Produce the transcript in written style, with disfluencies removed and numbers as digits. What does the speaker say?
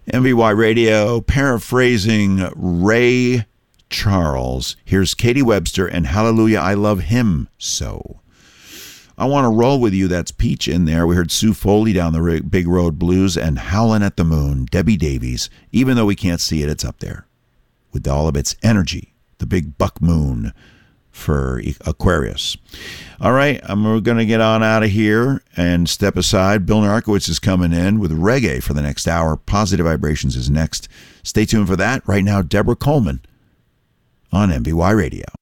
MVY Radio, paraphrasing Ray Charles. Here's Katie Webster and Hallelujah, I Love Him So. I Want to Roll With You, that's Peach in there. We heard Sue Foley, Down the Big Road Blues, and Howlin' at the Moon, Debbie Davies. Even though we can't see it, it's up there with all of its energy. The big buck moon for Aquarius. All right, we're going to get on out of here and step aside. Bill Narkowitz is coming in with reggae for the next hour. Positive Vibrations is next. Stay tuned for that. Right now, Deborah Coleman on MVY Radio.